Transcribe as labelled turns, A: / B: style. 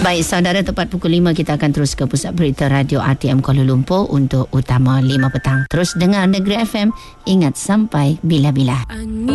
A: Baik, saudara, tepat pukul 5 kita akan terus ke Pusat Berita Radio RTM Kuala Lumpur untuk Utama 5 petang. Terus dengar Negeri FM, ingat sampai bila-bila.